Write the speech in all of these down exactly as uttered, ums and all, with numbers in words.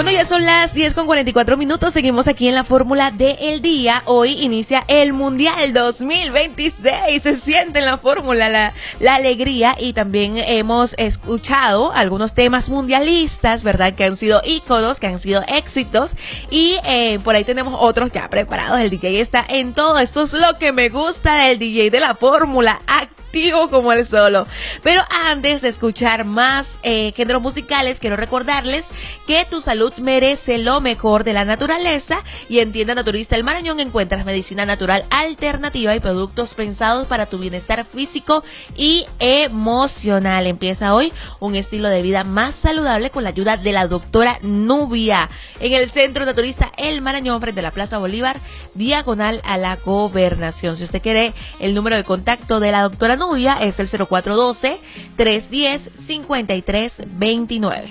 Bueno, ya son las diez con cuarenta y cuatro minutos, seguimos aquí en la fórmula del día. Hoy inicia el Mundial dos mil veintiséis, se siente en la fórmula la, la alegría, y también hemos escuchado algunos temas mundialistas, ¿verdad? Que han sido íconos, que han sido éxitos, y eh, por ahí tenemos otros ya preparados. El D J está en todo, eso es lo que me gusta del D J de la fórmula, activo como el solo. Pero antes de escuchar más eh, géneros musicales, quiero recordarles que tu salud merece lo mejor de la naturaleza, y en Tienda Naturista El Marañón encuentras medicina natural alternativa y productos pensados para tu bienestar físico y emocional. Empieza hoy un estilo de vida más saludable con la ayuda de la doctora Nubia en el Centro Naturista El Marañón, frente a la Plaza Bolívar, diagonal a la Gobernación. Si usted quiere el número de contacto de la doctora Nubia, es el cero cuatro uno dos, tres uno cero, cinco tres dos nueve.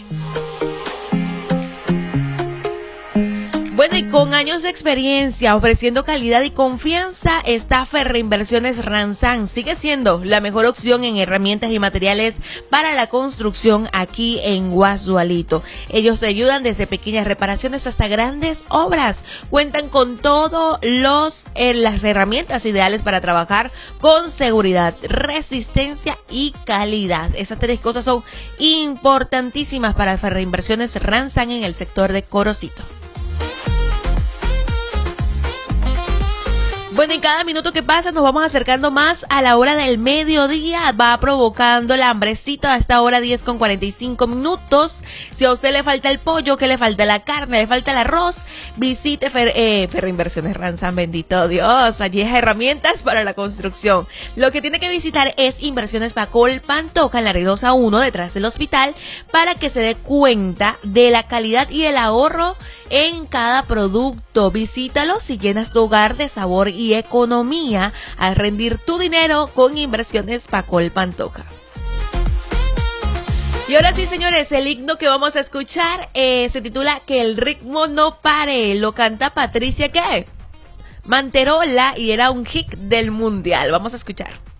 Bueno, y con años de experiencia ofreciendo calidad y confianza, está Ferreinversiones Ranzán. Sigue siendo la mejor opción en herramientas y materiales para la construcción aquí en Guasualito. Ellos te ayudan desde pequeñas reparaciones hasta grandes obras. Cuentan con todas eh, las herramientas ideales para trabajar con seguridad, resistencia y calidad. Esas tres cosas son importantísimas para Ferreinversiones Ranzán en el sector de Corocito. Bueno, y cada minuto que pasa nos vamos acercando más a la hora del mediodía. Va provocando el hambrecito a esta hora, diez con cuarenta y cinco minutos. Si a usted le falta el pollo, que le falta la carne, le falta el arroz, visite Fer, eh, Ferreinversiones Ranzán, bendito Dios. Allí hay herramientas para la construcción. Lo que tiene que visitar es Inversiones Pacol Pantoja en la Reynosa uno, detrás del hospital, para que se dé cuenta de la calidad y el ahorro en cada producto. Visítalos y llenas tu hogar de sabor y economía al rendir tu dinero con Inversiones Pacol Pantoja. Y ahora sí, señores, el himno que vamos a escuchar eh, se titula Que el ritmo no pare. Lo canta Patricia ¿qué? Manterola, y era un hit del mundial. Vamos a escuchar.